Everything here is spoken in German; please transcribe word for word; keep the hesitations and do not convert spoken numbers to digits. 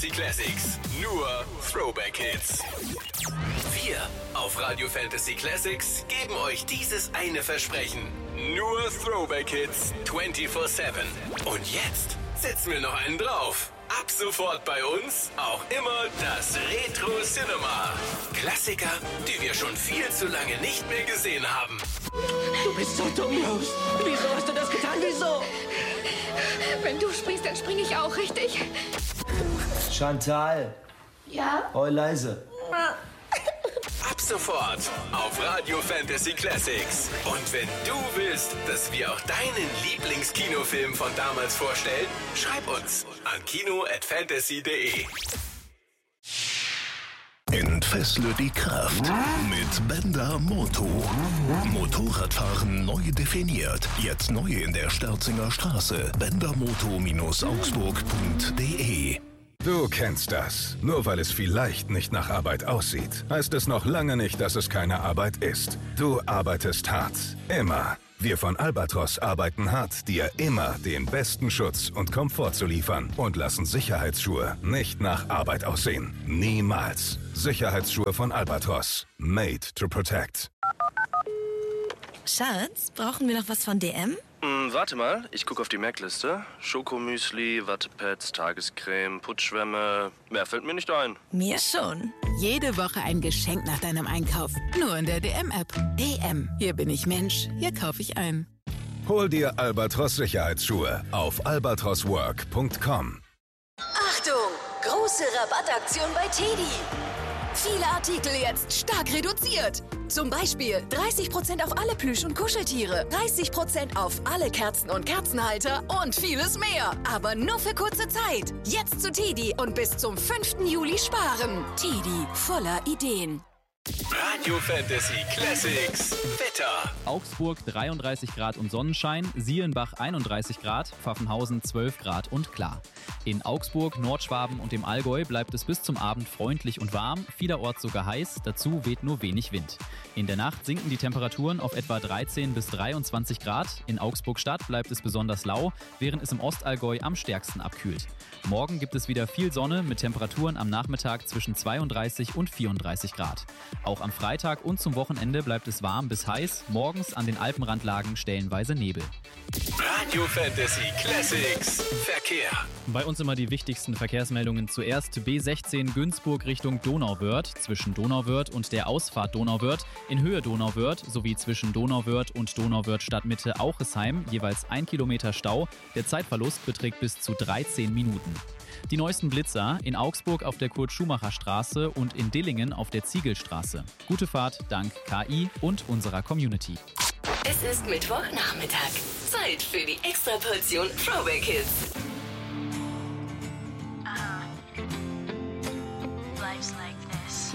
Fantasy Classics. Nur Throwback Hits. Wir auf Radio Fantasy Classics geben euch dieses eine Versprechen. Nur Throwback Hits vierundzwanzig sieben. Und jetzt setzen wir noch einen drauf. Ab sofort bei uns auch immer das Retro Cinema. Klassiker, die wir schon viel zu lange nicht mehr gesehen haben. Du bist so dumm, Rose. Wieso hast du das getan? Wieso? Wenn du springst, dann springe ich auch, richtig? Chantal. Ja? Oh, leise. Ab sofort auf Radio Fantasy Classics. Und wenn du willst, dass wir auch deinen Lieblingskinofilm von damals vorstellen, schreib uns an kino at fantasy punkt de. Entfessle die Kraft mit Bender Moto. Motorradfahren neu definiert. Jetzt neu in der Sterzinger Straße. bendermoto augsburg punkt de. Du kennst das. Nur weil es vielleicht nicht nach Arbeit aussieht, heißt es noch lange nicht, dass es keine Arbeit ist. Du arbeitest hart. Immer. Wir von Albatros arbeiten hart, dir immer den besten Schutz und Komfort zu liefern und lassen Sicherheitsschuhe nicht nach Arbeit aussehen. Niemals. Sicherheitsschuhe von Albatros. Made to protect. Schatz, brauchen wir noch was von D M? Hm, warte mal, ich gucke auf die Merkliste. Schokomüsli, Wattepads, Tagescreme, Putzschwämme. Mehr fällt mir nicht ein. Mir schon. Jede Woche ein Geschenk nach deinem Einkauf. Nur in der D M-App. D M. Hier bin ich Mensch. Hier kaufe ich ein. Hol dir Albatros Sicherheitsschuhe auf albatros work punkt com. Achtung! Große Rabattaktion bei Teddy. Viele Artikel jetzt stark reduziert. Zum Beispiel dreißig Prozent auf alle Plüsch- und Kuscheltiere, dreißig Prozent auf alle Kerzen und Kerzenhalter und vieles mehr. Aber nur für kurze Zeit. Jetzt zu Teddy und bis zum fünften Juli sparen. Teddy, voller Ideen. Radio Fantasy Classics Wetter. Augsburg dreiunddreißig Grad und Sonnenschein, Sielenbach einunddreißig Grad, Pfaffenhausen zwölf Grad und klar. In Augsburg, Nordschwaben und dem Allgäu bleibt es bis zum Abend freundlich und warm, vielerorts sogar heiß, dazu weht nur wenig Wind. In der Nacht sinken die Temperaturen auf etwa dreizehn bis dreiundzwanzig Grad. In Augsburg-Stadt bleibt es besonders lau, während es im Ostallgäu am stärksten abkühlt. Morgen gibt es wieder viel Sonne mit Temperaturen am Nachmittag zwischen zweiunddreißig und vierunddreißig Grad. Auch am Freitag und zum Wochenende bleibt es warm bis heiß, morgens an den Alpenrandlagen stellenweise Nebel. Radio Fantasy Classics Verkehr. Bei uns immer die wichtigsten Verkehrsmeldungen. Zuerst B sechzehn Günzburg Richtung Donauwörth, zwischen Donauwörth und der Ausfahrt Donauwörth, in Höhe Donauwörth sowie zwischen Donauwörth und Donauwörth Stadtmitte Auchesheim jeweils ein Kilometer Stau. Der Zeitverlust beträgt bis zu dreizehn Minuten. Die neuesten Blitzer in Augsburg auf der Kurt-Schumacher-Straße und in Dillingen auf der Ziegelstraße. Gute Fahrt dank K I und unserer Community. Es ist Mittwochnachmittag. Zeit für die Extraportion Throwback Hits.